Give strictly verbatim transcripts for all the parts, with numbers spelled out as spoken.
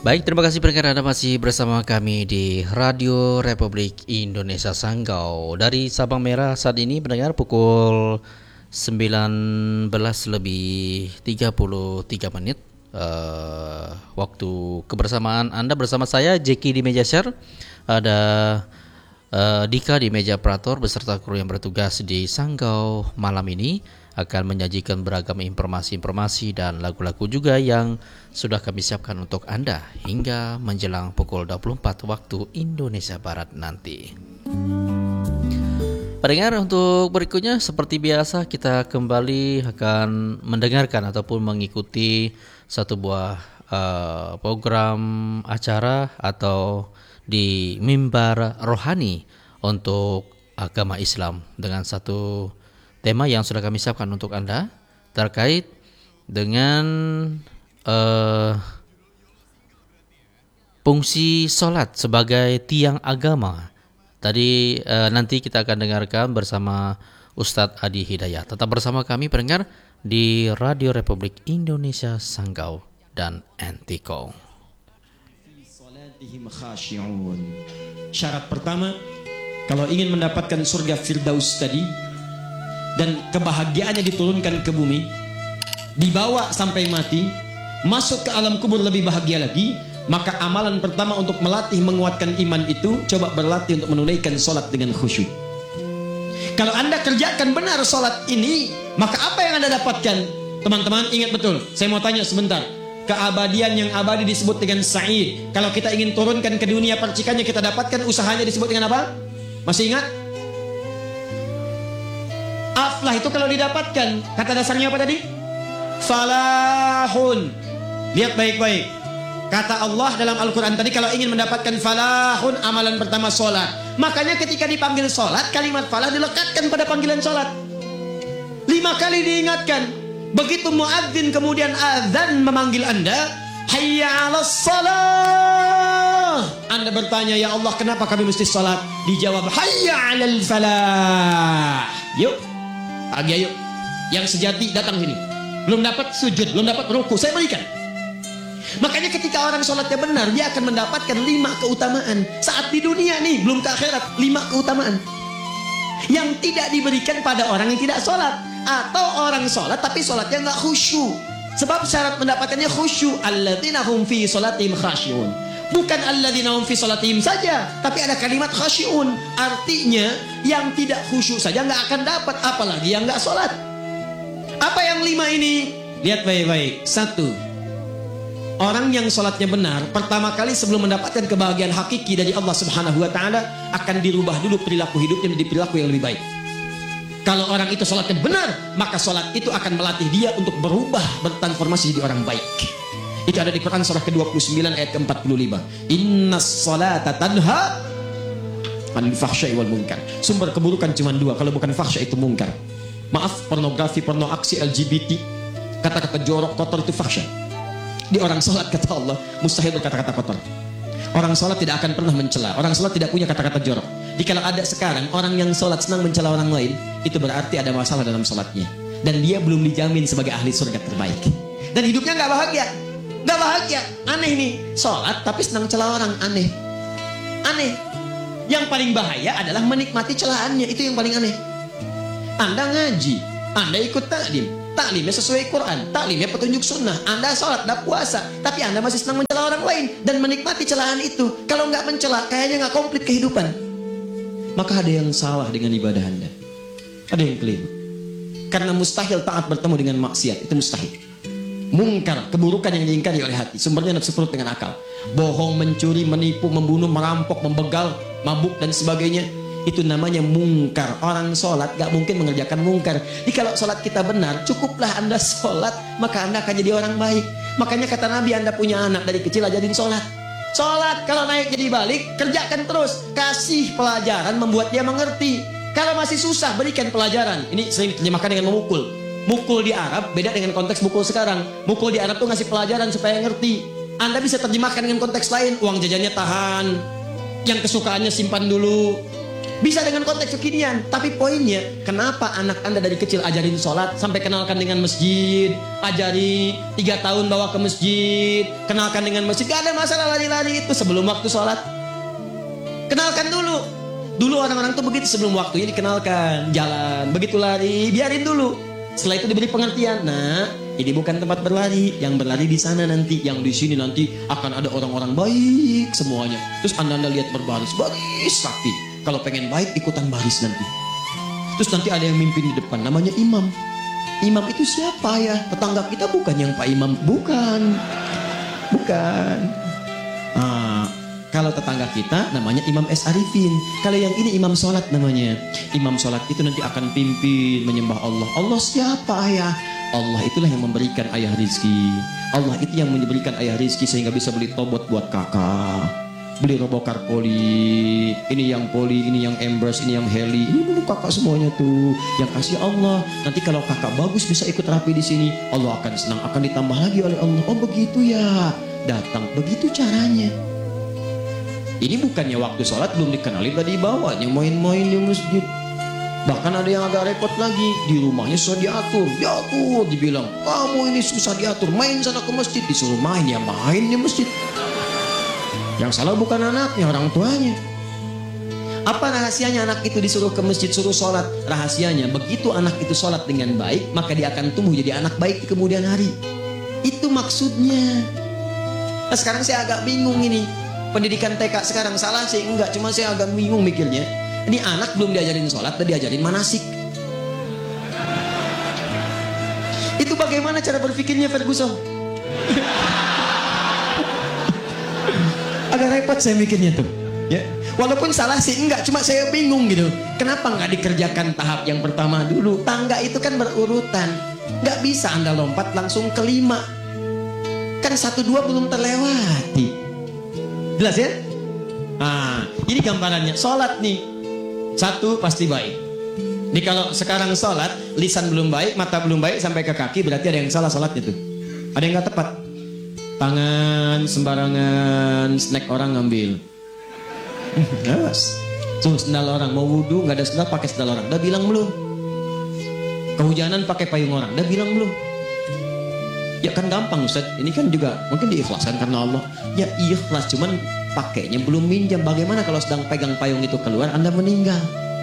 Baik, terima kasih pendengar, Anda masih bersama kami di Radio Republik Indonesia Sanggau. Dari Sabang Merah saat ini pendengar pukul sembilan belas lebih tiga puluh tiga menit. uh, Waktu kebersamaan Anda bersama saya Jeki di meja share. Ada uh, Dika di meja operator beserta kru yang bertugas di Sanggau malam ini akan menyajikan beragam informasi-informasi dan lagu-lagu juga yang sudah kami siapkan untuk Anda hingga menjelang pukul dua puluh empat waktu Indonesia Barat nanti. Pendengar, untuk berikutnya seperti biasa kita kembali akan mendengarkan ataupun mengikuti satu buah uh, program acara atau di mimbar rohani untuk agama Islam dengan satu tema yang sudah kami siapkan untuk Anda terkait dengan uh, fungsi sholat sebagai tiang agama. Tadi uh, nanti kita akan dengarkan bersama Ustadz Adi Hidayat. Tetap bersama kami pendengar di Radio Republik Indonesia Sanggau dan Entiko. Syarat pertama, kalau ingin mendapatkan surga Firdaus tadi dan kebahagiaannya diturunkan ke bumi, dibawa sampai mati, masuk ke alam kubur lebih bahagia lagi, maka amalan pertama untuk melatih menguatkan iman itu, coba berlatih untuk menunaikan sholat dengan khusyuk. Kalau Anda kerjakan benar sholat ini, maka apa yang Anda dapatkan? Teman-teman ingat betul, saya mau tanya sebentar. Keabadian yang abadi disebut dengan sa'id. Kalau kita ingin turunkan ke dunia percikannya kita dapatkan, usahanya disebut dengan apa? Masih ingat? Aflah itu kalau didapatkan, kata dasarnya apa tadi? Falahun. Lihat baik-baik. Kata Allah dalam Al-Quran tadi, kalau ingin mendapatkan falahun, amalan pertama sholat. Makanya ketika dipanggil sholat, kalimat falah dilekatkan pada panggilan sholat. Lima kali diingatkan. Begitu muadzin kemudian azan memanggil Anda, hayya 'alas shalah. Anda bertanya, ya Allah kenapa kami mesti sholat? Dijawab, hayya 'alal falah. Yuk, pagi ayo. Yang sejati datang sini. Belum dapat sujud, belum dapat ruku, saya berikan. Makanya ketika orang sholatnya benar, dia akan mendapatkan lima keutamaan. Saat di dunia nih, belum ke akhirat, lima keutamaan yang tidak diberikan pada orang yang tidak sholat. Atau orang sholat tapi sholatnya nggak khusyuk. Sebab syarat mendapatkannya khusyuk. Alladzina hum fi sholatihim khasyi'un. Bukan alladzina hum fi sholatihim saja, tapi ada kalimat khasyi'un. Artinya yang tidak khusyuk saja nggak akan dapat, apalagi yang nggak sholat. Apa yang lima ini? Lihat baik-baik. Satu, orang yang sholatnya benar, pertama kali sebelum mendapatkan kebahagiaan hakiki dari Allah Subhanahu Wa Taala, akan dirubah dulu perilaku hidupnya menjadi perilaku yang lebih baik. Kalau orang itu sholatnya benar, maka sholat itu akan melatih dia untuk berubah, bertransformasi jadi orang baik. Itu ada di Quran surah ke dua puluh sembilan ayat ke empat puluh lima. Innas sholata tanha anil fahsya'i wal munkar. Sumber keburukan cuma dua, kalau bukan fahsya itu munkar. Maaf, pornografi, porno aksi, L G B T, kata-kata jorok, kotor itu fahsya. Di orang sholat kata Allah mustahil berkata-kata kotor. Orang sholat tidak akan pernah mencela. Orang sholat tidak punya kata-kata jorok. Jika ada sekarang orang yang sholat senang mencela orang lain, itu berarti ada masalah dalam sholatnya. Dan dia belum dijamin sebagai ahli surga terbaik. Dan hidupnya nggak bahagia, nggak bahagia. Aneh nih, sholat tapi senang celah orang, aneh, aneh. Yang paling bahaya adalah menikmati celahannya, itu yang paling aneh. Anda ngaji, Anda ikut taklim, taklimnya sesuai Quran, taklimnya petunjuk sunnah. Anda sholat, Anda puasa, tapi Anda masih senang mencela orang lain dan menikmati celahan itu. Kalau nggak mencela, kayaknya nggak komplit kehidupan. Maka ada yang salah dengan ibadah Anda. Ada yang keliru. Karena mustahil taat bertemu dengan maksiat, itu mustahil. Mungkar, keburukan yang diingkari oleh hati, sumbernya nafsu perut dengan akal. Bohong, mencuri, menipu, membunuh, merampok, membegal, mabuk dan sebagainya, itu namanya mungkar. Orang sholat gak mungkin mengerjakan mungkar. Jadi kalau sholat kita benar, cukuplah Anda sholat, maka Anda akan jadi orang baik. Makanya kata Nabi, Anda punya anak dari kecil ajarin sholat. Sholat kalau naik jadi balik, kerjakan terus. Kasih pelajaran membuat dia mengerti. Kalau masih susah, berikan pelajaran. Ini sering diterjemahkan dengan memukul. Mukul di Arab beda dengan konteks mukul sekarang. Mukul di Arab tuh ngasih pelajaran supaya ngerti. Anda bisa terjemahkan dengan konteks lain. Uang jajannya tahan, yang kesukaannya simpan dulu. Bisa dengan konteks kekinian, tapi poinnya, kenapa anak Anda dari kecil ajarin sholat, sampai kenalkan dengan masjid, ajari tiga tahun bawa ke masjid, kenalkan dengan masjid, gak ada masalah lari-lari itu sebelum waktu sholat. Kenalkan dulu. Dulu orang-orang tuh begitu, sebelum waktunya dikenalkan, jalan, begitu lari, biarin dulu. Setelah itu diberi pengertian, nah ini bukan tempat berlari, yang berlari di sana nanti, yang di sini nanti akan ada orang-orang baik semuanya. Terus anda-anda lihat berbaris, baris rapi. Kalau pengen baik ikutan baris nanti. Terus nanti ada yang mimpin di depan, namanya imam. Imam itu siapa ya? Tetangga kita bukan yang Pak Imam, bukan, bukan. Nah, kalau tetangga kita namanya Imam S. Arifin. Kalau yang ini imam sholat namanya. Imam sholat itu nanti akan pimpin menyembah Allah. Allah siapa ya? Allah itulah yang memberikan ayah rizki. Allah itu yang memberikan ayah rizki sehingga bisa beli tobot buat kakak, beli robokar poli, ini yang poli, ini yang embers, ini yang heli, ini dulu kakak semuanya tuh yang kasih Allah. Nanti kalau kakak bagus bisa ikut rapi di sini, Allah akan senang, akan ditambah lagi oleh Allah. Oh begitu ya, datang begitu caranya. Ini bukannya waktu sholat belum dikenalin tadi bawanya main-main di masjid. Bahkan ada yang agak repot lagi, di rumahnya susah diatur, diatur, dibilang kamu ini susah diatur, main sana ke masjid, disuruh main ya main di masjid. Yang salah bukan anaknya, orang tuanya. Apa rahasianya anak itu disuruh ke masjid, suruh sholat? Rahasianya, begitu anak itu sholat dengan baik, maka dia akan tumbuh jadi anak baik di kemudian hari. Itu maksudnya. Nah, sekarang saya agak bingung ini. Pendidikan T K sekarang salah sih? Enggak, cuma saya agak bingung mikirnya. Ini anak belum diajarin sholat, dan diajarin manasik. Itu bagaimana cara berpikirnya Ferguson? Agak repot saya mikirnya tuh, ya. Walaupun salah sih enggak, cuma saya bingung gitu. Kenapa nggak dikerjakan tahap yang pertama dulu? Tangga itu kan berurutan, nggak bisa anda lompat langsung ke lima. Kan satu dua belum terlewati. Jelas ya? Nah, ini gambarannya. Sholat nih, satu pasti baik. Jadi kalau sekarang sholat, lisan belum baik, mata belum baik sampai ke kaki, berarti ada yang salah sholatnya tuh. Ada yang nggak tepat. Tangan sembarangan, snack orang ngambil. Yes. Tuh sendal orang, mau wudhu nggak ada sendal, pakai sendal orang. Udah bilang belum? Kehujanan pakai payung orang, udah bilang belum? Ya kan gampang Ustaz. Ini kan juga mungkin diikhlaskan karena Allah. Ya ikhlas, cuman pakainya belum minjam. Bagaimana kalau sedang pegang payung itu keluar, anda meninggal?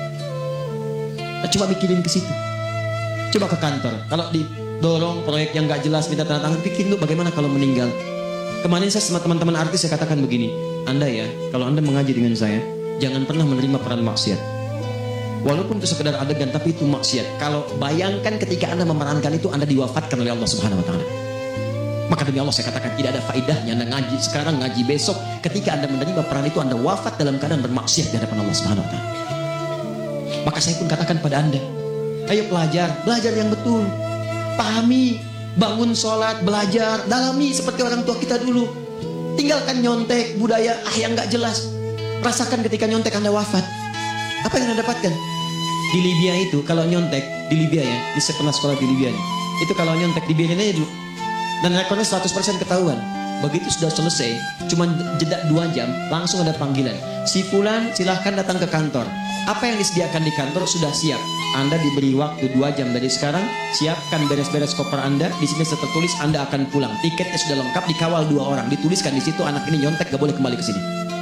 Nah, coba mikirin ke situ. Coba ke kantor. Kalau di dorong proyek yang gak jelas minta tanda tangan, bikin lu bagaimana kalau meninggal. Kemarin saya sama teman-teman artis saya katakan begini, anda ya kalau anda mengaji dengan saya jangan pernah menerima peran maksiat, walaupun itu sekedar adegan tapi itu maksiat. Kalau bayangkan ketika anda memerankan itu, anda diwafatkan oleh Allah Subhanahu Wa Taala. Maka demi Allah saya katakan tidak ada faedahnya anda ngaji sekarang, ngaji besok. Ketika anda menerima peran itu, anda wafat dalam keadaan bermaksiat di hadapan Allah Subhanahu Wa Taala. Maka saya pun katakan pada anda, ayo belajar, belajar yang betul. Pahami, bangun sholat, belajar, dalami seperti orang tua kita dulu. Tinggalkan nyontek, budaya ah yang gak jelas. Rasakan ketika nyontek anda wafat. Apa yang anda dapatkan? Di Libya itu, kalau nyontek, di Libya ya, di saya pernah sekolah di Libya nih. Itu kalau nyontek, dibiarin aja dulu. Dan rekornya seratus persen ketahuan. Begitu sudah selesai, cuma jeda dua jam, langsung ada panggilan. Si Fulan silahkan datang ke kantor. Apa yang disediakan di kantor sudah siap. Anda diberi waktu dua jam dari sekarang. Siapkan beres-beres koper Anda. Di sini tertulis Anda akan pulang. Tiketnya sudah lengkap, dikawal dua orang. Dituliskan di situ anak ini nyontek gak boleh kembali ke sini.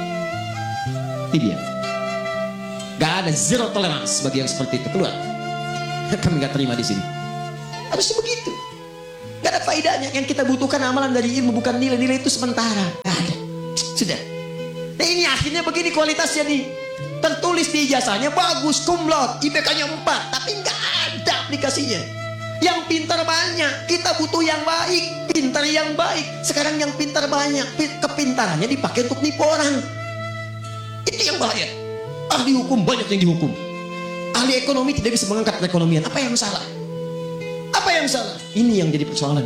Ini dia. Gak ada zero tolerance bagi yang seperti itu. Keluar. Kami gak terima di sini. Harusnya begitu. Gak ada faedahnya. Yang kita butuhkan amalan dari ilmu, bukan nilai-nilai itu sementara. Gak ada. Sudah. Nah ini akhirnya begini kualitasnya nih. Tertulis di ijazahnya bagus, kumlot, I P K-nya empat, tapi nggak ada aplikasinya. Yang pintar banyak, kita butuh yang baik, pintar yang baik. Sekarang yang pintar banyak, kepintarannya dipakai untuk nipu orang. Itu yang bahaya. Ahli hukum banyak yang dihukum. Ahli ekonomi tidak bisa mengangkat perekonomian. Apa yang salah? Apa yang salah? Ini yang jadi persoalan.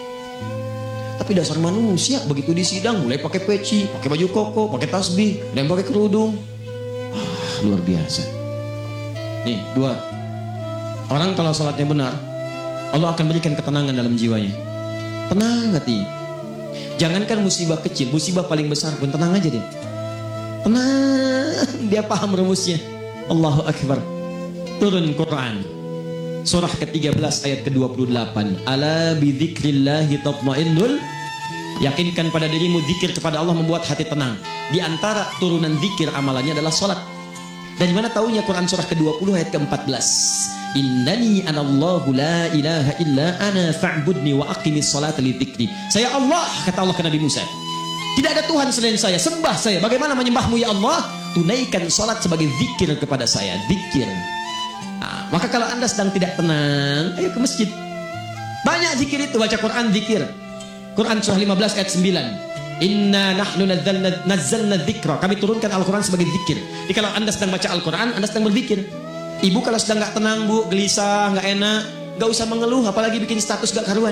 Tapi dasar manusia begitu di sidang mulai pakai peci, pakai baju koko, pakai tasbih, dan pakai kerudung. Ah, luar biasa. Nih dua. Orang kalau sholatnya benar, Allah akan berikan ketenangan dalam jiwanya. Tenang hati. Jangankan musibah kecil, musibah paling besar pun tenang aja deh. Tenang, dia paham rumusnya. Allahu Akbar. Turun Quran. Surah ke tiga belas ayat ke dua puluh delapan. Ala bidzikrillahi tatmainnul. Yakinkan pada dirimu zikir kepada Allah membuat hati tenang. Di antara turunan zikir amalannya adalah salat. Dari mana taunya Quran surah ke dua puluh ayat ke empat belas? Innani anallahu la ilaha illa ana fa'budni wa aqimis salata li dzikri. Saya Allah, kata Allah ke Nabi Musa. Tidak ada Tuhan selain saya, sembah saya. Bagaimana menyembahmu ya Allah? Tunaikan salat sebagai zikir kepada saya, zikir. Nah, maka kalau Anda sedang tidak tenang, ayo ke masjid. Banyak zikir itu, baca Quran zikir. Quran surah lima belas ayat sembilan. Inna nahnu nazzalna nazzalna dzikra. Kami turunkan Al-Quran sebagai zikir. Jadi kalau Anda sedang baca Al-Quran, Anda sedang berzikir. Ibu kalau sedang nggak tenang, Bu, gelisah, nggak enak, nggak usah mengeluh, apalagi bikin status gak karuan.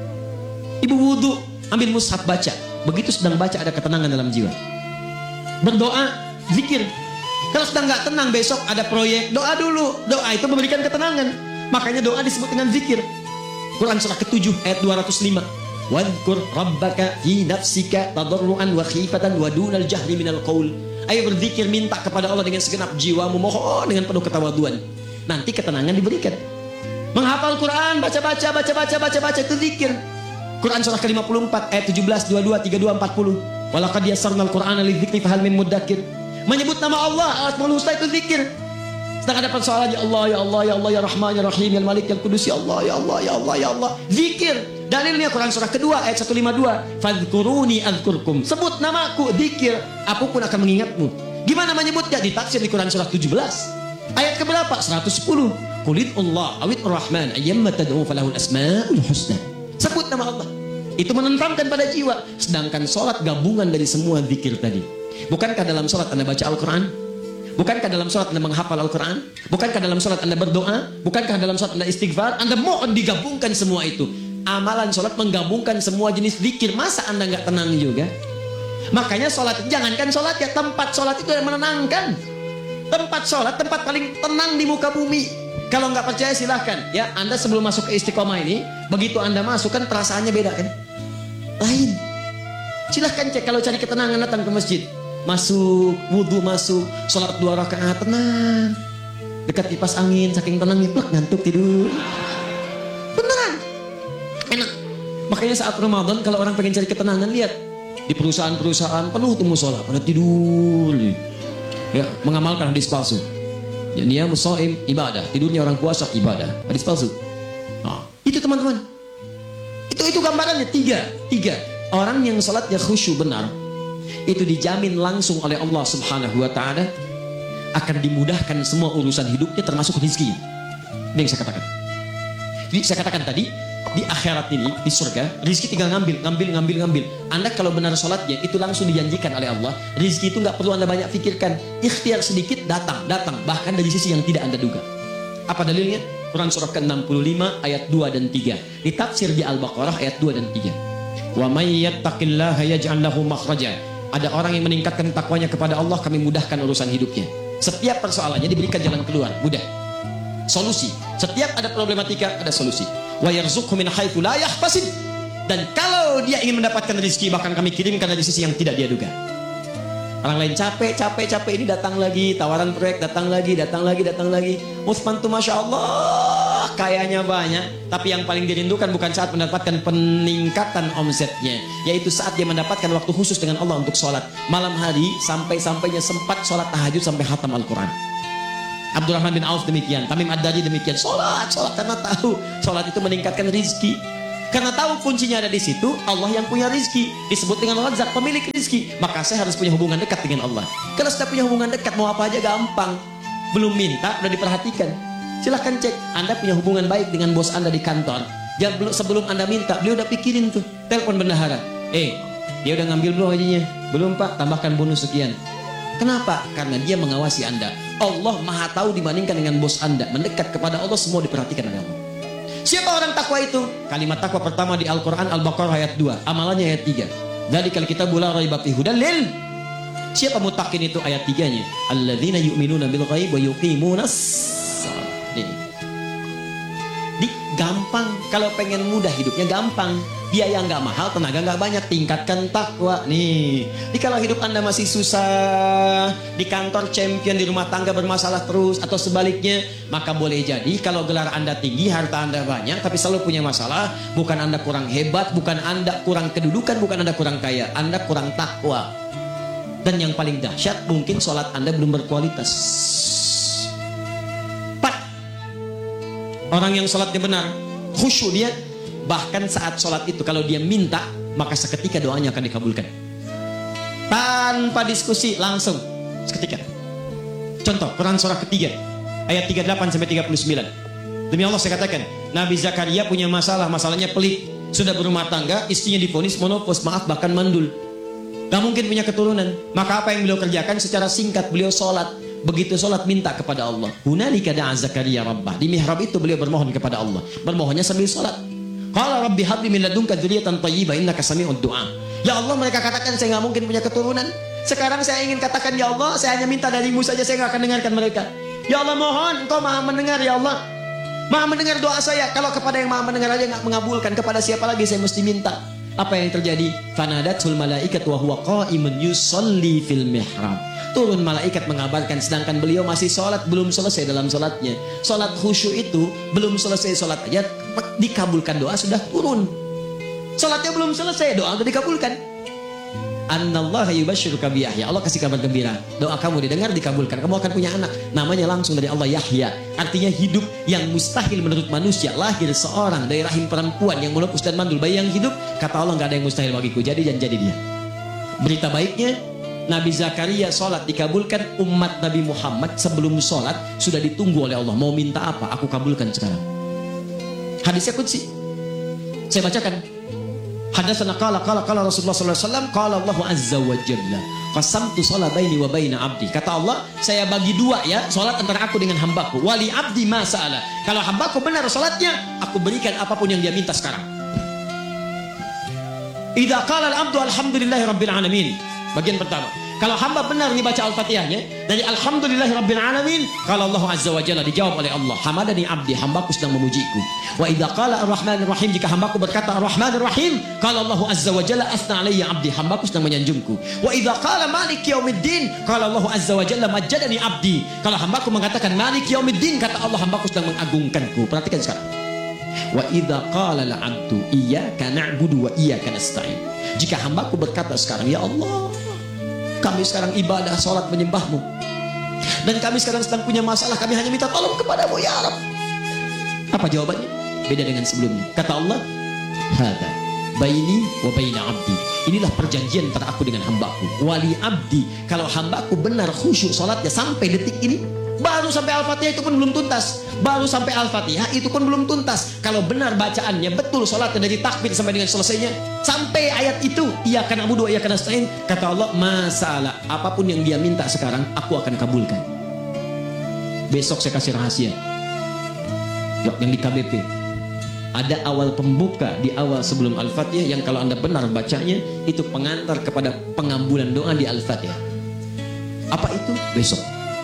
Ibu wudu, ambil mushaf baca. Begitu sedang baca ada ketenangan dalam jiwa. Berdoa, zikir. Kalau sedang nggak tenang besok ada proyek, doa dulu. Doa itu memberikan ketenangan. Makanya doa disebut dengan zikir. Quran surah ketujuh ayat dua ratus lima. Wadhkur rabbaka fi nafsika tadarruan wa khifatan wa dunal jahri minal qaul. Ayo berzikir, minta kepada Allah dengan segenap jiwamu, mohon dengan penuh ketawaduan. Nanti ketenangan diberikan. Menghafal Quran, baca-baca, baca-baca, baca-baca, itu zikir. Quran surah ke lima puluh empat ayat tujuh belas, dua puluh dua, tiga puluh dua, empat puluh. Walaqad yassarnal Qur'ana lidzikri fahal min muddakir. Menyebut nama Allah, Asmaul Husna itu zikir. Sedang ada persoalan, ya Allah, ya Allah, ya Allah, ya Rahman, ya Rahim, ya Malik, ya Kudus, ya Allah, ya Allah, ya Allah, ya Allah. Zikir. Dalilnya Quran surah kedua ayat seratus lima puluh dua. Fadhkuruni adzkurkum. Sebut namaku, zikir, aku pun akan mengingatmu. Gimana menyebutnya? Ditafsir di Quran surah tujuh belas. Ayat keberapa? seratus sepuluh. Qulid Allah awid Rahman ayyamma tad'u falahul asmaul husna. Sebut nama Allah. Itu menenteramkan pada jiwa. Sedangkan sholat gabungan dari semua zikir tadi. Bukankah dalam sholat Anda baca Al-Quran? Bukankah dalam sholat Anda menghafal Al-Quran? Bukankah dalam sholat Anda berdoa? Bukankah dalam sholat Anda istighfar? Anda mohon digabungkan semua itu. Amalan sholat menggabungkan semua jenis zikir. Masa Anda nggak tenang juga? Makanya sholat, jangankan sholat ya, tempat sholat itu yang menenangkan. Tempat sholat, tempat paling tenang di muka bumi. Kalau nggak percaya silahkan ya, Anda sebelum masuk ke Istiqomah ini, begitu Anda masuk kan perasaannya beda kan? Lain. Silahkan cek, kalau cari ketenangan datang ke masjid. Masuk, wudhu masuk, sholat dua rakaat, tenang. Dekat kipas angin, saking tenangnya, plak, ngantuk tidur. Beneran. Enak. Makanya saat Ramadan kalau orang pengen cari ketenangan, lihat. Di perusahaan-perusahaan penuh tuh musola, pada tidur. Ya, mengamalkan hadis palsu. Ya, dia musoim ibadah, tidurnya orang puasa ibadah, hadis palsu. Nah, itu teman-teman. Itu itu gambarannya tiga, tiga. Orang yang salatnya khusyuk benar, itu dijamin langsung oleh Allah Subhanahu wa taala akan dimudahkan semua urusan hidupnya termasuk rezeki. Ini yang saya katakan. Jadi saya katakan tadi, di akhirat ini, di surga, rezeki tinggal ngambil, ngambil, ngambil, ngambil. Anda kalau benar sholatnya, itu langsung dijanjikan oleh Allah. Rezeki itu nggak perlu Anda banyak pikirkan. Ikhtiar sedikit, datang, datang. Bahkan dari sisi yang tidak Anda duga. Apa dalilnya? Quran surah ke enam puluh lima ayat dua dan tiga. Ditafsir di Al-Baqarah ayat dua dan tiga. Wa may yattaqillaha yaj'al lahu makhraja. Ada orang yang meningkatkan takwanya kepada Allah, kami mudahkan urusan hidupnya. Setiap persoalannya diberikan jalan keluar, mudah. Solusi. Setiap ada problematika, ada solusi. Wa yarzuqhu min haitsu la yahtasib. Dan kalau dia ingin mendapatkan rezeki, bahkan kami kirimkan dari sisi yang tidak dia duga. Orang lain capek, capek, capek, ini datang lagi, tawaran proyek datang lagi, datang lagi, datang lagi. Utsman tuh Masya Allah, kayanya banyak. Tapi yang paling dirindukan bukan saat mendapatkan peningkatan omsetnya, yaitu saat dia mendapatkan waktu khusus dengan Allah untuk sholat. Malam hari, sampai-sampainya sempat sholat tahajud sampai khatam Al-Quran. Abdurrahman bin Auf demikian, Tamim Ad-Dari demikian. Sholat, sholat karena tahu sholat itu meningkatkan rezeki. Karena tahu kuncinya ada di situ, Allah yang punya rizki. Disebut dengan Razzaq, pemilik rizki. Maka saya harus punya hubungan dekat dengan Allah. Kalau sudah punya hubungan dekat, mau apa aja gampang. Belum minta, udah diperhatikan. Silahkan cek, Anda punya hubungan baik dengan bos Anda di kantor. Jangan sebelum Anda minta, beliau udah pikirin tuh. Telepon bendahara. Eh, dia udah ngambil belum gajinya? Belum Pak, tambahkan bonus sekian. Kenapa? Karena dia mengawasi Anda. Allah maha tahu dibandingkan dengan bos Anda. Mendekat kepada Allah, semua diperhatikan oleh Allah. Siapa orang takwa itu? Kalimat takwa pertama di Al-Quran Al-Baqarah ayat dua. Amalannya ayat tiga. Dzalikal kitabu la raiba fihi hudal lil. Siapa mutakin itu? Ayat tiga-nya. Alladzina yu'minuna bil ghaib wa yuqimunas shalah. Ini. Di gampang. Kalau pengen mudah hidupnya gampang, biaya nggak mahal, tenaga nggak banyak, tingkatkan takwa. Nih, jadi kalau hidup Anda masih susah, di kantor champion, di rumah tangga bermasalah terus, atau sebaliknya, maka boleh jadi kalau gelar Anda tinggi, harta Anda banyak, tapi selalu punya masalah, bukan Anda kurang hebat, bukan Anda kurang kedudukan, bukan Anda kurang kaya, Anda kurang takwa. Dan yang paling dahsyat, mungkin sholat Anda belum berkualitas. Empat, orang yang sholatnya benar, khusyuk dia, bahkan saat sholat itu kalau dia minta, maka seketika doanya akan dikabulkan tanpa diskusi, langsung seketika. Contoh Quran surah ketiga ayat tiga puluh delapan sampai tiga puluh sembilan. Demi Allah saya katakan, Nabi Zakaria punya masalah, masalahnya pelit, sudah berumah tangga, istrinya divonis monopos, maaf bahkan mandul, gak mungkin punya keturunan. Maka apa yang beliau kerjakan? Secara singkat beliau sholat. Begitu sholat minta kepada Allah. Hunalika da'a Zakaria rabbah. Di mihrab itu beliau bermohon kepada Allah. Bermohonnya sambil sholat. Qala rabbi habli min ladunka dzurriyyatan thayyibah innaka sami'ud du'a. Ya Allah, mereka katakan saya nggak mungkin punya keturunan. Sekarang saya ingin katakan, ya Allah, saya hanya minta darimu saja, saya nggak akan dengarkan mereka. Ya Allah, mohon Engkau maha mendengar, ya Allah. Maha mendengar doa saya. Kalau kepada yang maha mendengar aja nggak mengabulkan, kepada siapa lagi saya mesti minta? Apa yang terjadi? Fanadatul malaikat wa huwa qa'imun yusalli fil mihrab. Turun malaikat mengabarkan, sedangkan beliau masih sholat, belum selesai dalam sholatnya. Sholat khusyuk itu belum selesai sholat aja dikabulkan, doa sudah turun. Sholatnya belum selesai, doa sudah dikabulkan. Annallaha yubashshiruka bi Yahya. Allah kasih kabar gembira, doa kamu didengar, dikabulkan, kamu akan punya anak, namanya langsung dari Allah, Yahya. Artinya hidup yang mustahil menurut manusia, lahir seorang dari rahim perempuan yang menopus dan mandul, bayi yang hidup, kata Allah nggak ada yang mustahil bagiku, jadi dan jadi dia. Berita baiknya, Nabi Zakaria sholat dikabulkan. Umat Nabi Muhammad sebelum sholat sudah ditunggu oleh Allah, mau minta apa aku kabulkan sekarang. Hadisnya qudsi, saya bacakan. Hadatsana qala qala qala Rasulullah sallallahu alaihi wasallam qala Allahu azza wa jalla qasamtu shalah baini wa baina abdi. Kata Allah, saya bagi dua ya salat antara aku dengan hambaku. Wali abdi ma sa'ala. Kalau hambaku benar salatnya, aku berikan apapun yang dia minta sekarang. Idza qala al-abdu alhamdulillahi rabbil alamin. Bagian pertama, kalau hamba benar dibaca Al-Fatihahnya dari alhamdulillahi rabbil alamin, kalau Allah azza wa jalla dijawab oleh Allah, hamadani abdi, hambaku sedang memujiku. Wa idza qala ar-rahmanir rahim, jika hambaku berkata ar-rahmanir rahim, kalau Allah azza wa jalla asna alayya abdi, hambaku sedang menyanjungku. Wa idza qala maliki yaumiddin, kalau Allah azza wa jalla majjadani abdi, kalau hambaku mengatakan maliki yaumiddin, kata Allah hambaku sedang mengagungkanku. Perhatikan sekarang. Wa idza qala al-'abdu iyyaka na'budu wa iyyaka nasta'in, jika hambaku berkata sekarang, ya Allah, kami sekarang ibadah, sholat menyembahmu, dan kami sekarang sedang punya masalah, kami hanya minta tolong kepadamu ya Rabb. Apa jawabannya? Beda dengan sebelumnya. Kata Allah, hada baini wa baina abdi, inilah perjanjian antara aku dengan hambaku. Wali abdi, kalau hambaku benar khusyuk sholatnya sampai detik ini, baru sampai Al-Fatihah itu pun belum tuntas. Baru sampai Al-Fatihah itu pun belum tuntas. Kalau benar bacaannya, betul sholatnya dari takbir sampai dengan selesainya, sampai ayat itu, iyyaka na'budu wa iyyaka nasta'in, kata Allah, masalah apapun yang dia minta sekarang, aku akan kabulkan. Besok saya kasih rahasia yang di K B P. Ada awal pembuka di awal sebelum Al-Fatihah yang kalau Anda benar bacanya, itu pengantar kepada pengambulan doa di Al-Fatihah. Apa itu? Besok.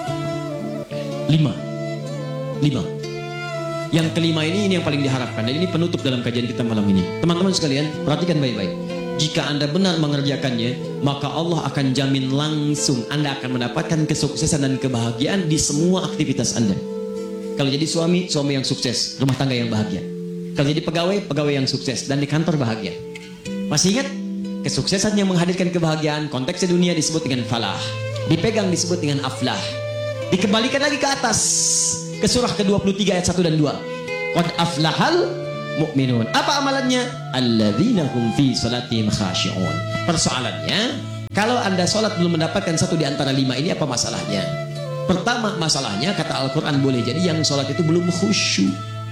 Lima. Lima. Yang kelima ini, ini yang paling diharapkan, dan ini penutup dalam kajian kita malam ini. Teman-teman sekalian, perhatikan baik-baik. Jika Anda benar mengerjakannya, maka Allah akan jamin langsung Anda akan mendapatkan kesuksesan dan kebahagiaan di semua aktivitas Anda. Kalau jadi suami, suami yang sukses, rumah tangga yang bahagia. Kalau jadi pegawai, pegawai yang sukses, dan di kantor bahagia. Masih ingat? Kesuksesan yang menghadirkan kebahagiaan, konteksnya dunia disebut dengan falah, dipegang disebut dengan aflah. Dikembalikan lagi ke atas, ke surah ke dua puluh tiga ayat satu dan dua. Qad aflahal mu'minun. Apa amalannya? Alladzina hum fi salatihim khashi'un. Persoalannya, kalau Anda sholat belum mendapatkan satu di antara lima ini, apa masalahnya? Pertama masalahnya, kata Al-Quran, boleh jadi yang sholat itu belum khusyuk.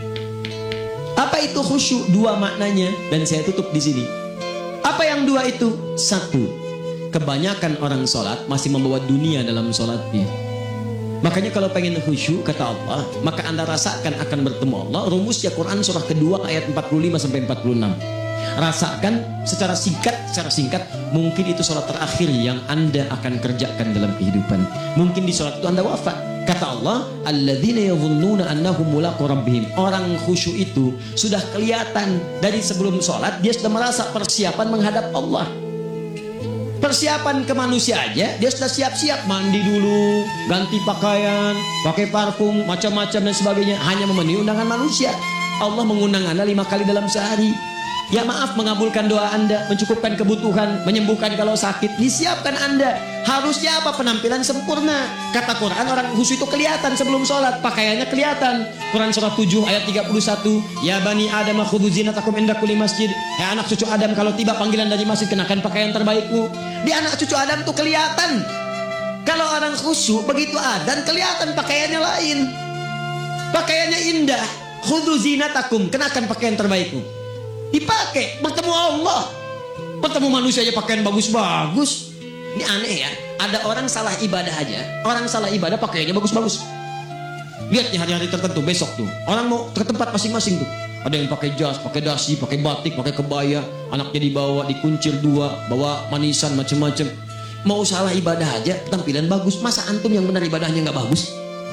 Apa itu khusyuk? Dua maknanya, dan saya tutup di sini. Apa yang dua itu? Satu, kebanyakan orang sholat masih membawa dunia dalam sholatnya. Makanya kalau pengen khusyuk, kata Allah, maka Anda rasakan akan bertemu Allah. Rumusnya Quran surah kedua ayat empat puluh lima sampai empat puluh enam. Rasakan secara singkat, secara singkat, mungkin itu sholat terakhir yang Anda akan kerjakan dalam kehidupan. Mungkin di sholat itu Anda wafat. Kata Allah, alladzina yadhunnuna annahum mulaqu rabbihim. Orang khusyuk itu sudah kelihatan dari sebelum sholat, dia sudah merasa persiapan menghadap Allah. Persiapan ke manusia aja, dia sudah siap-siap mandi dulu, ganti pakaian, pakai parfum, macam-macam dan sebagainya, hanya memenuhi undangan manusia. Allah mengundang Anda lima kali dalam sehari. Ya maaf, mengabulkan doa Anda, mencukupkan kebutuhan, menyembuhkan kalau sakit, disiapkan Anda. Harusnya apa? Penampilan sempurna. Kata Quran, orang khusyuk itu kelihatan sebelum sholat, pakaiannya kelihatan. Quran surah tujuh ayat tiga puluh satu, ya bani Adam khudhu zinatakum inda kulli masjid. Hai anak cucu Adam, kalau tiba panggilan dari masjid, kenakan pakaian terbaikmu. Di anak cucu Adam tuh kelihatan. Kalau orang khusyuk begitu adzan kelihatan pakaiannya lain. Pakaiannya indah. Khudhu zinatakum, kenakan pakaian terbaikmu. Dipakai bertemu Allah, bertemu manusia aja pakaian bagus-bagus. Ini aneh ya, ada orang salah ibadah aja, orang salah ibadah pakaiannya bagus-bagus. Lihat nih hari-hari tertentu besok tuh, orang mau ke tempat masing-masing tuh, ada yang pakai jas, pakai dasi, pakai batik, pakai kebaya, anaknya dibawa dikuncir dua, bawa manisan macam-macam. Mau salah ibadah aja tampilan bagus, masa antum yang benar ibadahnya nggak bagus?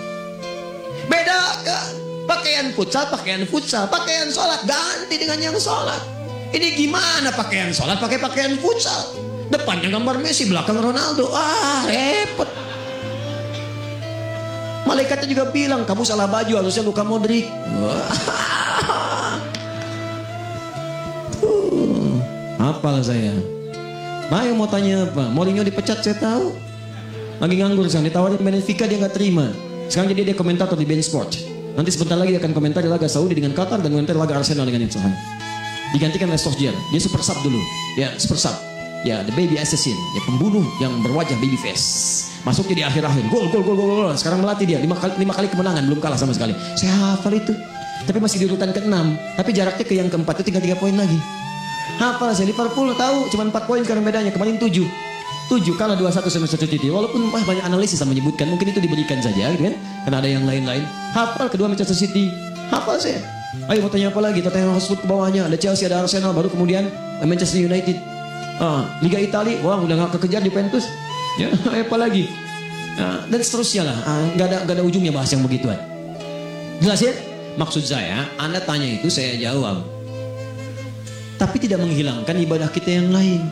Bedakan. Pakaian futsal, pakaian futsal, pakaian sholat ganti dengan yang sholat. Ini gimana pakaian sholat pakai pakaian futsal? Depannya gambar Messi, belakang Ronaldo. Ah, repot. Malaikatnya juga bilang, kamu salah baju, harusnya Luka Modric. uh, Apalah saya. Nah, yang mau tanya apa? Mourinho dipecat saya tahu. Lagi nganggur sekarang, ditawarin Benfica dia nggak terima. Sekarang jadi dia komentator di beIN Sports. Nanti sebentar lagi dia akan komentari laga Saudi dengan Qatar dan komentari laga Arsenal dengan Inter. Digantikan oleh Solskjaer. Dia super sub dulu. Ya, super sub. Ya, the baby assassin. Ya, pembunuh yang berwajah baby face. Masuknya di akhir-akhir. Gol, gol, gol, gol, gol. Sekarang melatih dia. Lima kali, lima kali kemenangan. Belum kalah sama sekali. Saya hafal itu. Tapi masih di urutan keenam. Tapi jaraknya ke yang keempat itu tinggal tiga poin lagi. Hafal saya. Liverpool tahu. Cuma empat poin sekarang bedanya. Kemarin tujuh. tujuh kalah dua satu sama Manchester City. Walaupun wah, banyak analisis yang menyebutkan mungkin itu diberikan saja gitu kan. Karena ada yang lain-lain. Hafal kedua Manchester City. Hafal saya. Ayo mau tanya apa lagi? Tottenham Hotspur ke bawahnya. Ada Chelsea, ada Arsenal, baru kemudian Manchester United. Ah, Liga Italia, wah udah gak kekejar Juventus. Ya, apa lagi? Ah, dan seterusnya lah. Ah, gak ada gak ada ujungnya bahas yang begituan. Jelas ya? Maksud saya, Anda tanya itu saya jawab. Tapi tidak menghilangkan ibadah kita yang lain.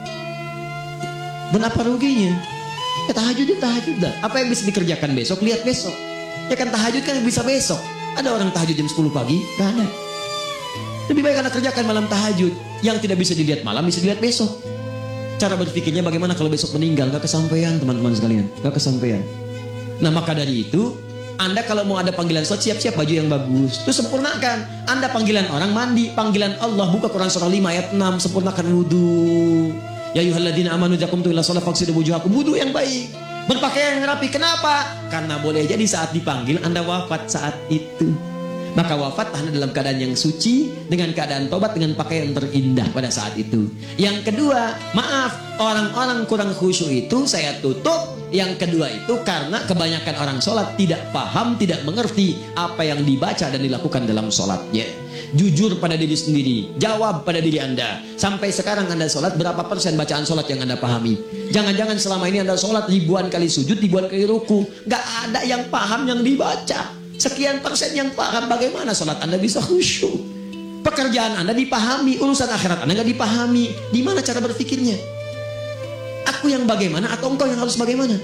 Dan apa ruginya? Ya tahajud ya tahajud dah. Apa yang bisa dikerjakan besok, lihat besok. Ya kan tahajud kan bisa besok. Ada orang tahajud jam sepuluh pagi? Gak ada. Lebih baik Anda kerjakan malam tahajud. Yang tidak bisa dilihat malam, bisa dilihat besok. Cara berpikirnya bagaimana kalau besok meninggal? Gak kesampaian teman-teman sekalian. Gak kesampaian. Nah maka dari itu, Anda kalau mau ada panggilan sholat, siap-siap baju yang bagus. Terus sempurnakan. Anda panggilan orang mandi. Panggilan Allah, buka Quran surah lima ayat enam. Sempurnakan wudhu. Ya ayyuhalladzina amanu idza qumtum ila sholati faghsilu wujuhakum, wudu yang baik, berpakaian yang rapi. Kenapa? Karena boleh jadi saat dipanggil Anda wafat saat itu. Maka wafat Anda dalam keadaan yang suci, dengan keadaan tobat, dengan pakaian terindah pada saat itu. Yang kedua, maaf, orang-orang kurang khusyuk itu saya tutup. Yang kedua itu karena kebanyakan orang sholat tidak paham, tidak mengerti apa yang dibaca dan dilakukan dalam sholatnya. Jujur pada diri sendiri, jawab pada diri Anda. Sampai sekarang Anda sholat, berapa persen bacaan sholat yang Anda pahami? Jangan-jangan selama ini Anda sholat ribuan kali sujud, ribuan kali ruku, gak ada yang paham yang dibaca. Sekian persen yang paham, bagaimana sholat Anda bisa khusyuk? Pekerjaan Anda dipahami, urusan akhirat Anda gak dipahami. Di mana cara berpikirnya? Aku yang bagaimana atau engkau yang harus bagaimana?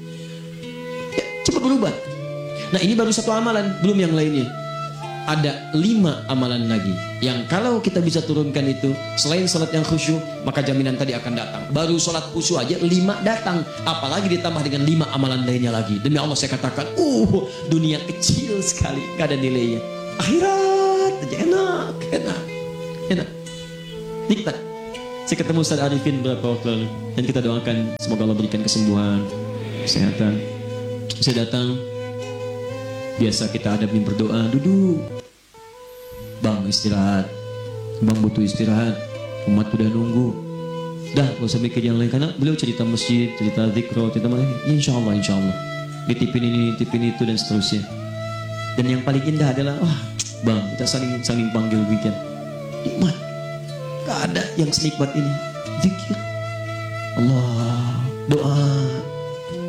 Ya, cepat berubah. Nah ini baru satu amalan, belum yang lainnya. Ada lima amalan lagi yang kalau kita bisa turunkan itu, selain sholat yang khusyuk, maka jaminan tadi akan datang. Baru sholat khusyuk aja lima datang, apalagi ditambah dengan lima amalan lainnya lagi. Demi Allah saya katakan, uh dunia kecil sekali, gak ada nilainya. Akhirat aja enak, enak, enak, nikmat. Saya ketemu Ustaz Arifin beberapa waktu lalu, dan kita doakan semoga Allah berikan kesembuhan, kesehatan. Saya datang, biasa kita hadapin berdoa, duduk. Bang istirahat, bang butuh istirahat, umat udah nunggu. Dah, gak usah mikir yang lain, karena beliau cerita masjid, cerita zikro, cerita mana. Insya Allah, insya Allah. Ditipin ini, ditipin itu dan seterusnya. Dan yang paling indah adalah, wah, bang kita saling saling panggil weekend. Nikmat. Gak ada yang senikmat ini. Zikir Allah, doa.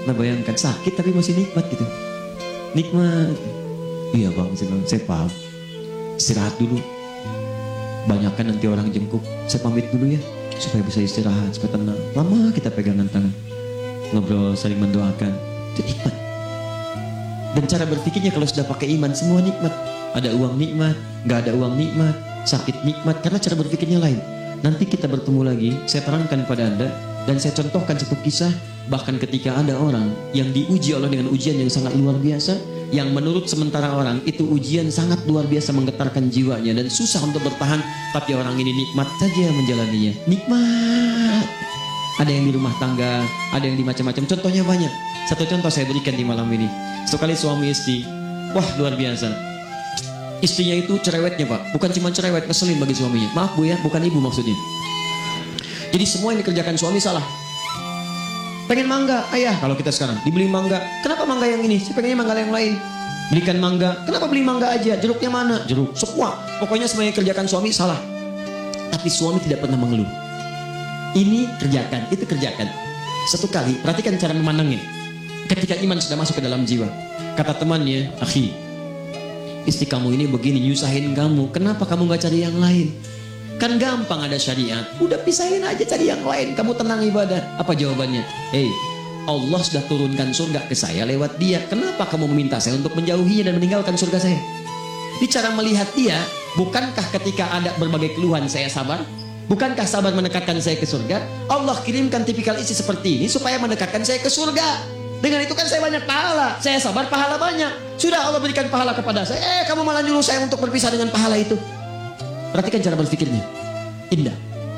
pernah bayangkan sakit tapi masih nikmat gitu. Nikmat. Iya bang, saya, bilang, saya paham. Istirahat dulu. Banyakkan nanti orang jengkuk. Saya pamit dulu ya, supaya bisa istirahat, supaya tenang. Lama kita pegangan tangan, ngobrol, saling mendoakan. Itu nikmat. Dan cara berpikirnya kalau sudah pakai iman, semua nikmat. Ada uang nikmat, nggak ada uang nikmat, sakit nikmat. Karena cara berpikirnya lain. Nanti kita bertemu lagi, saya terangkan pada Anda. Dan saya contohkan satu kisah, bahkan ketika ada orang yang diuji Allah dengan ujian yang sangat luar biasa, yang menurut sementara orang itu ujian sangat luar biasa menggetarkan jiwanya dan susah untuk bertahan, tapi orang ini nikmat saja menjalaninya. Nikmat. Ada yang di rumah tangga, ada yang di macam-macam. Contohnya banyak. Satu contoh saya berikan di malam ini. Sekali suami istri, wah luar biasa. Istrinya itu cerewetnya pak, bukan cuma cerewet, ngeselin bagi suaminya. Maaf bu ya, bukan ibu maksudnya. Jadi semua yang dikerjakan suami salah. Pengen mangga, ayah kalau kita sekarang dibeli mangga. Kenapa mangga yang ini? Saya pengennya mangga yang lain. Belikan mangga. Kenapa beli mangga aja? Jeruknya mana? Jeruk. Semua. Pokoknya semua yang kerjakan suami salah. Tapi suami tidak pernah mengeluh. Ini kerjakan, itu kerjakan. Satu kali, perhatikan cara memandangnya. Ketika iman sudah masuk ke dalam jiwa, kata temannya, akhi, istri kamu ini begini nyusahin kamu. Kenapa kamu gak cari yang lain? Kan gampang ada syariat. Udah pisahin aja cari yang lain. Kamu tenang ibadah. Apa jawabannya? Hei, Allah sudah turunkan surga ke saya lewat dia. Kenapa kamu meminta saya untuk menjauhinya dan meninggalkan surga saya? Di cara melihat dia, bukankah ketika ada berbagai keluhan saya sabar? Bukankah sabar mendekatkan saya ke surga? Allah kirimkan tipikal istri seperti ini supaya mendekatkan saya ke surga. Dengan itu kan saya banyak pahala. Saya sabar, pahala banyak. Sudah Allah berikan pahala kepada saya. Eh, kamu malah nyuruh saya untuk berpisah dengan pahala itu. Perhatikan cara berpikirnya. Indah.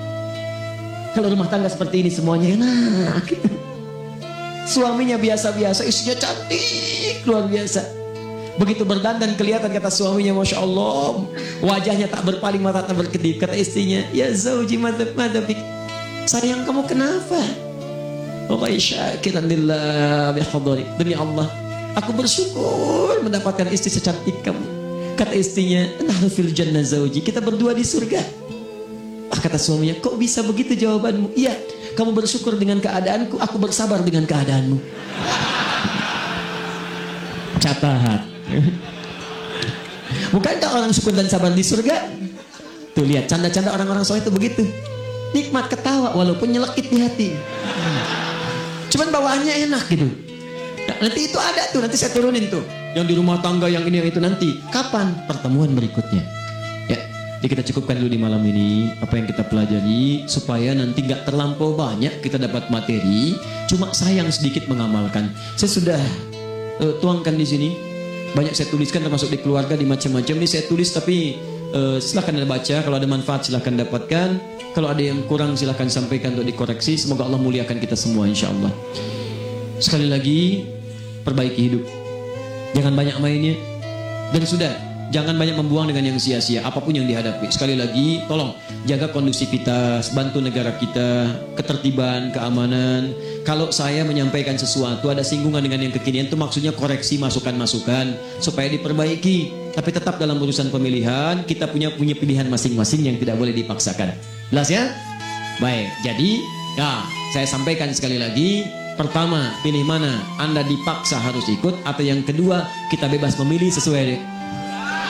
Kalau rumah tangga seperti ini semuanya enak. Suaminya biasa-biasa, istrinya cantik, luar biasa. Begitu berdandan kelihatan kata suaminya, Masya Allah, wajahnya tak berpaling, mata tak berkedip. Kata istrinya, ya zauji madabik, sayang kamu kenapa? Wallahi syakiran lillah bihadari. Demi Allah, aku bersyukur mendapatkan istri secantik kamu. Kata istrinya, nahnu fil jannah zauji, kita berdua di surga. Ah, kata suaminya, kok bisa begitu jawabanmu? Iya, kamu bersyukur dengan keadaanku, aku bersabar dengan keadaanmu. Catat. Bukankah orang syukur dan sabar di surga? Tuh lihat, canda-canda orang-orang soleh itu begitu. Nikmat ketawa walaupun nyelekit di hati. Cuman bawaannya enak gitu. Nah, nanti itu ada tuh, nanti saya turunin tuh. Yang di rumah tangga, yang ini, yang itu nanti. Kapan? Pertemuan berikutnya. Ya, jadi kita cukupkan dulu di malam ini apa yang kita pelajari supaya nanti nggak terlampau banyak kita dapat materi. Cuma sayang sedikit mengamalkan. Saya sudah uh, tuangkan di sini. Banyak saya tuliskan termasuk di keluarga, di macam-macam. Ini saya tulis tapi uh, silahkan Anda baca. Kalau ada manfaat silahkan dapatkan. Kalau ada yang kurang silahkan sampaikan untuk dikoreksi. Semoga Allah muliakan kita semua insya Allah. Sekali lagi, perbaiki hidup. Jangan banyak mainnya. Dan sudah, jangan banyak membuang dengan yang sia-sia apapun yang dihadapi. Sekali lagi, tolong jaga kondusivitas, bantu negara kita, ketertiban, keamanan. Kalau saya menyampaikan sesuatu ada singgungan dengan yang kekinian, itu maksudnya koreksi masukan-masukan supaya diperbaiki. Tapi tetap dalam urusan pemilihan kita punya punya pilihan masing-masing yang tidak boleh dipaksakan. Jelas ya? Baik, jadi ya saya sampaikan sekali lagi. Pertama, pilih mana? Anda dipaksa harus ikut, atau yang kedua, kita bebas memilih sesuai